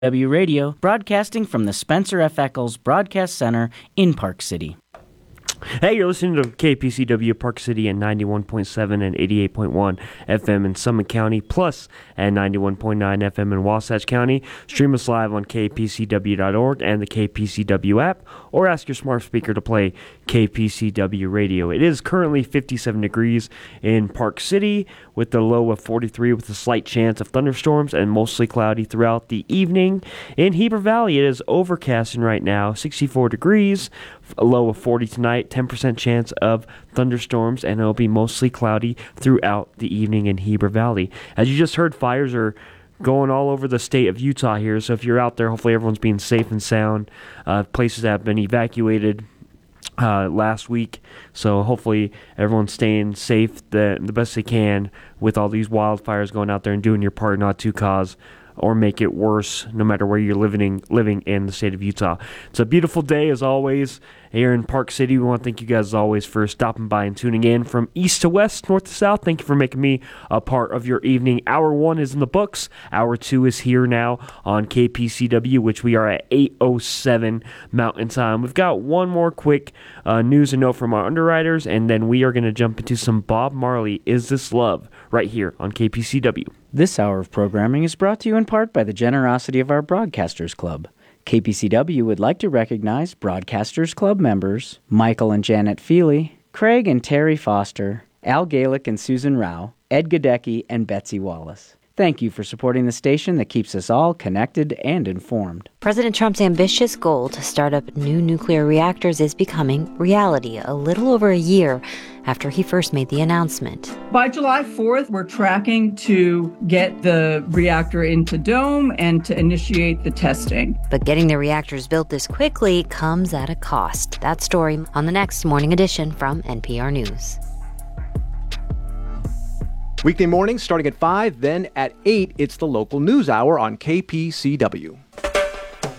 KPCW Radio, broadcasting from the Spencer F. Eccles Broadcast Center in Park City. Hey, you're listening to KPCW Park City at 91.7 and 88.1 FM in Summit County, plus at 91.9 FM in Wasatch County. Stream us live on kpcw.org and the KPCW app, or ask your smart speaker to play KPCW Radio. It is currently 57 degrees in Park City with the low of 43 with a slight chance of thunderstorms and mostly cloudy throughout the evening. In Heber Valley, it is overcasting right now, 64 degrees, a low of 40 tonight, 10% chance of thunderstorms, and it'll be mostly cloudy throughout the evening in Heber Valley. As you just heard, fires are going all over the state of Utah here, so if you're out there, hopefully everyone's being safe and sound. Places that have been evacuated last week, so hopefully everyone's staying safe the best they can with all these wildfires, going out there and doing your part not to cause or make it worse, no matter where you're living in the state of Utah. It's a beautiful day, as always, here in Park City. We want to thank you guys, as always, for stopping by and tuning in from east to west, north to south. Thank you for making me a part of your evening. Hour 1 is in the books. Hour 2 is here now on KPCW, which we are at 8:07 Mountain Time. We've got one more quick news and note from our underwriters, and then we are going to jump into some Bob Marley, Is This Love, right here on KPCW. This hour of programming is brought to you in part by the generosity of our Broadcasters Club. KPCW would like to recognize Broadcasters Club members Michael and Janet Feely, Craig and Terry Foster, Al Galick and Susan Rao, Ed Gadecki and Betsy Wallace. Thank you for supporting the station that keeps us all connected and informed. President Trump's ambitious goal to start up new nuclear reactors is becoming reality a little over a year after he first made the announcement. By July 4th, we're tracking to get the reactor into Dome and to initiate the testing. But getting the reactors built this quickly comes at a cost. That story on the next Morning Edition from NPR News. Weekday mornings starting at 5, then at 8, it's the local news hour on KPCW.